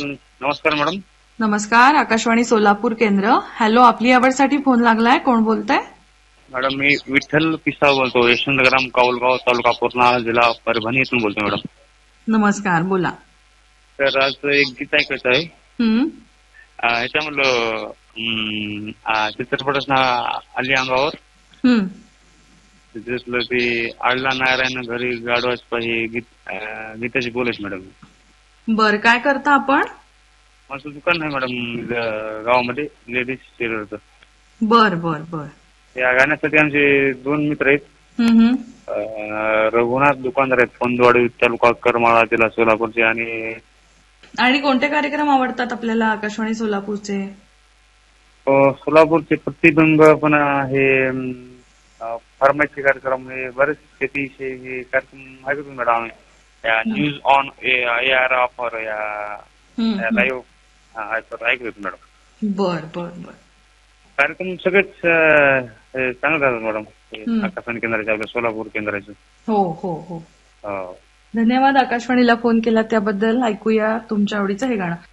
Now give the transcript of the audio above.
नमस्कार मॅडम. नमस्कार. आकाशवाणी सोलापूर केंद्र. हॅलो, आपली आवडसाठी फोन लागलाय. कोण बोलताय? मॅडम मी विठ्ठल पिसा बोलतो. यशवंतग्राम काऊलगाव तालुका पूर्णा जिल्हा परभणी इथून बोलतो मॅडम. नमस्कार, बोला. तर आज एक गीत ऐकायचं आहे. हं, ह्याच्यामधलं चित्रपटच ना आली अंगावर. हं. तिथलं ते आडला नारायण घरी गाडवाच पाहिजे गीताची बोलायची मॅडम. बर, काय करता आपण? माझं दुकान आहे मॅडम गावामध्ये लेडीज टेलरचं. बर बर बर. या गाण्यासाठी आमचे 2 मित्र आहेत. हं, हं. रघुनाथ दुकानदार आहेत, पंदवाडी तालुका करमाळा जिल्हा सोलापूरचे. आणि कोणते कार्यक्रम आवडतात आपल्याला आकाशवाणी सोलापूरचे? सोलापूरचे प्रतिबिंब पण हे फार्मॅसी कार्यक्रम, हे बरेच शेतीचे हे कार्यक्रम ऐकतो मॅडम. या न्यूज ऑन AR ऑफर या लाईव्ह ऐकतो मॅडम. बर बर बर. कार्यक्रम सगळेच चांगले राहतात मॅडम. आकाशवाणी केंद्राचे, आपल्या सोलापूर केंद्राचे. हो हो हो. धन्यवाद आकाशवाणीला फोन केला त्याबद्दल. ऐकूया तुमच्या आवडीचं हे गाणं.